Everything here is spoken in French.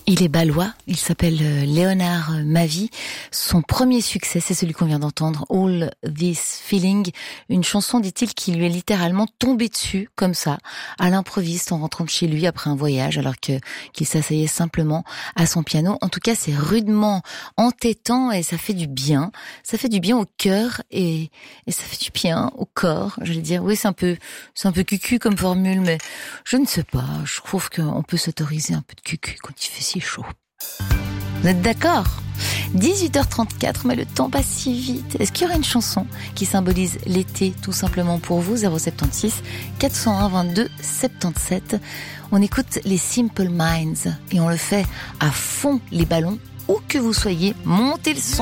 Il est balois, il s'appelle Léonard Mavie. Son premier succès, c'est celui qu'on vient d'entendre, All This Feeling, une chanson, dit-il, qui lui est littéralement tombée dessus, comme ça, à l'improviste, en rentrant de chez lui après un voyage, alors qu'il s'asseyait simplement à son piano. En tout cas, c'est rudement entêtant et ça fait du bien. Ça fait du bien au cœur et ça fait du bien au corps, j'allais dire. Oui, c'est un peu cucu comme formule, mais je ne sais pas. Je trouve qu'on peut s'autoriser un peu de cucu quand il fait si chaud. Vous êtes d'accord ? 18h34, mais le temps passe si vite. Est-ce qu'il y aurait une chanson qui symbolise l'été tout simplement pour vous ? 076 401 22 77. On écoute les Simple Minds et on le fait à fond les ballons, où que vous soyez. Montez le son.